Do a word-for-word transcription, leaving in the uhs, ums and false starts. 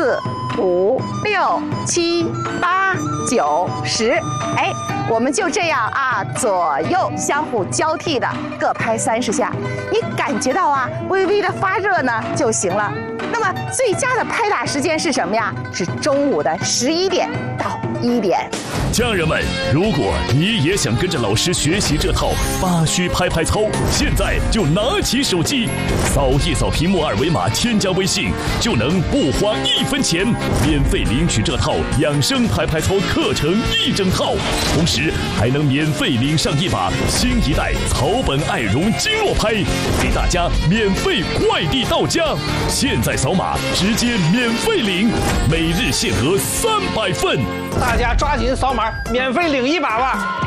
四、五、六、七、八、九、十，哎，我们就这样啊，左右相互交替的各拍三十下，你感觉到啊，微微的发热呢就行了。那么最佳的拍打时间是什么呀？是中午的十一点到一点。 家人们，如果你也想跟着老师学习这套八虚拍拍操，现在就拿起手机，扫一扫屏幕二维码，添加微信，就能不花一分钱，免费领取这套养生拍拍操课程一整套，同时还能免费领上一把新一代草本爱绒经络拍，给大家免费快递到家。现在扫码直接免费领，每日限额三百份， 大家抓紧扫码，免费领一把吧。